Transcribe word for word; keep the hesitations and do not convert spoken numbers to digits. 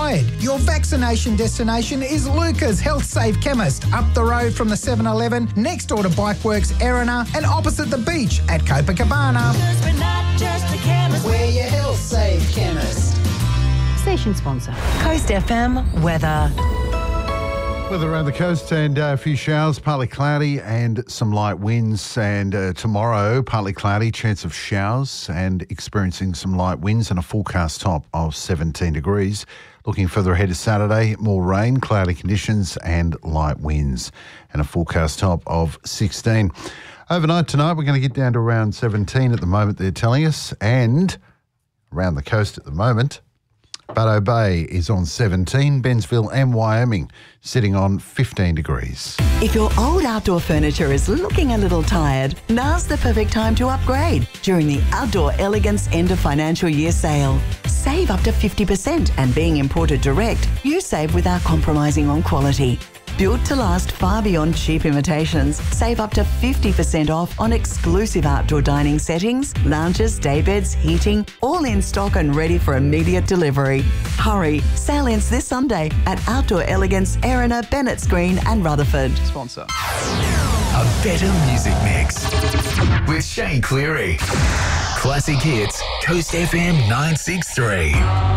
tired? Your vaccination destination is Luca's Health Safe Chemist, up the road from the seven eleven, next door to Bikeworks Erina, and opposite the beach at Copacabana. We're not just a chemist. We're your Health Safe Chemist. Station sponsor. Coast F M weather. Weather around the coast and uh, a few showers, partly cloudy and some light winds. And uh, tomorrow, partly cloudy, chance of showers and experiencing some light winds and a forecast top of seventeen degrees. Looking further ahead to Saturday, more rain, cloudy conditions and light winds and a forecast top of sixteen. Overnight tonight, we're going to get down to around seventeen at the moment, they're telling us. And around the coast at the moment, Butto Bay is on seventeen, Bensville and Wyoming sitting on fifteen degrees. If your old outdoor furniture is looking a little tired, now's the perfect time to upgrade during the Outdoor Elegance End of Financial Year sale. Save up to fifty percent, and being imported direct, you save without compromising on quality. Built to last far beyond cheap imitations, save up to fifty percent off on exclusive outdoor dining settings, lounges, daybeds, heating, all in stock and ready for immediate delivery. Hurry, sale ends this Sunday at Outdoor Elegance, Erina, Bennett's Green and Rutherford. Sponsor. A better music mix with Shane Cleary. Classic hits, Coast F M nine six three.